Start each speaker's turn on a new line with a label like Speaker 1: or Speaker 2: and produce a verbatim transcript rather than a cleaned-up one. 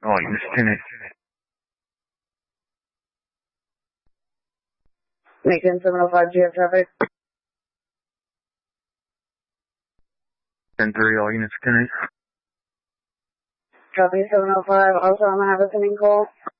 Speaker 1: All units ten eight.
Speaker 2: Macon seven oh five, G F traffic.
Speaker 1: ten three, all units ten eight.
Speaker 2: Copy seven oh five, also I'm gonna have a sending call.